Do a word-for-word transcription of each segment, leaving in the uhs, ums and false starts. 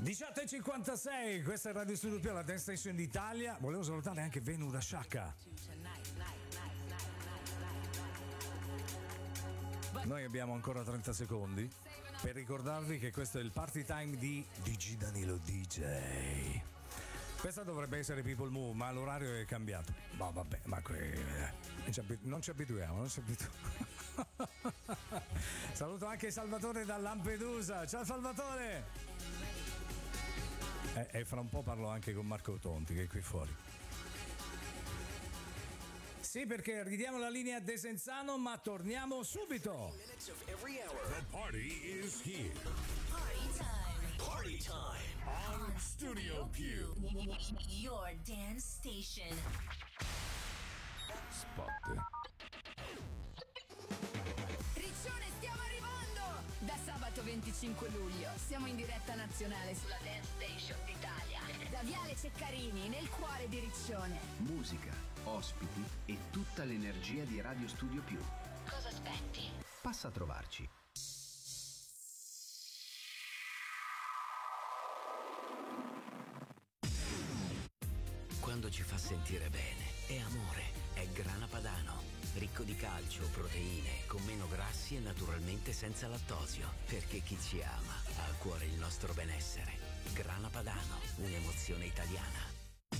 diciotto e cinquantasei, questa è Radio Studio Più, la Dance Station d'Italia. Volevo salutare anche Venu da Sciacca. Noi abbiamo ancora trenta secondi per ricordarvi che questo è il party time di D J Danilo D J. Questa dovrebbe essere People Move, ma l'orario è cambiato. Ma vabbè, ma que... non ci abituiamo, non ci abituiamo. Saluto anche Salvatore da Lampedusa. Ciao Salvatore! E, e fra un po' parlo anche con Marco Tonti che è qui fuori. Sì, perché ridiamo la linea a Desenzano, ma torniamo subito. The party is here. Party time. Party time on Studio Più. Your dance station. Spot. Riccione, stiamo arrivando! Da sabato venticinque luglio siamo in diretta nazionale sulla Dance Station d'Italia. Da Viale Ceccarini, nel cuore di Riccione. Musica, ospiti e tutta l'energia di Radio Studio Più. Cosa aspetti? Passa a trovarci. Quando ci fa sentire bene, è amore, è Grana Padano. Ricco di calcio, proteine, con meno grassi e naturalmente senza lattosio. Perché chi ci ama ha a cuore il nostro benessere. Grana Padano, un'emozione italiana.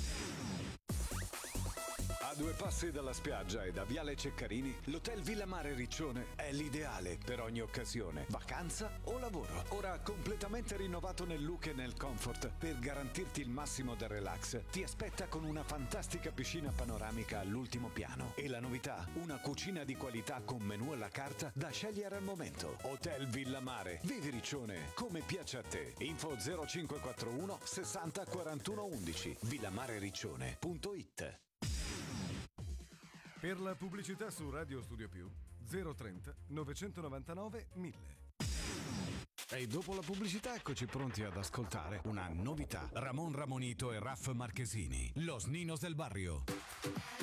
A due passi dalla spiaggia e da Viale Ceccarini, l'Hotel Villa Mare Riccione è l'ideale per ogni occasione, vacanza o lavoro. Ora completamente rinnovato nel look e nel comfort, per garantirti il massimo del relax, ti aspetta con una fantastica piscina panoramica all'ultimo piano. E la novità, una cucina di qualità con menù alla carta da scegliere al momento. Hotel Villa Mare, vivi Riccione come piace a te. Info zero cinque quattro uno sessanta quarantuno undici, villamarericcione punto it. Per la pubblicità su Radio Studio Più zero trenta novecentonovantanove mille. E dopo la pubblicità eccoci pronti ad ascoltare una novità. Ramon Ramonito e Raff Marchesini, Los Ninos del Barrio.